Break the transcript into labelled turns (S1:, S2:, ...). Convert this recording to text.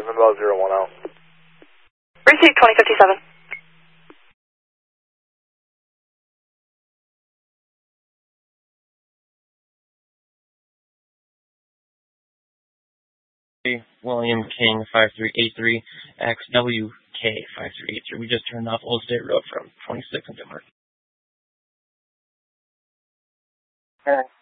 S1: inbound 010.
S2: Receive 2057.
S3: William King 5383 XWK 5383. We just turned off Old State Road from 26 in Denver.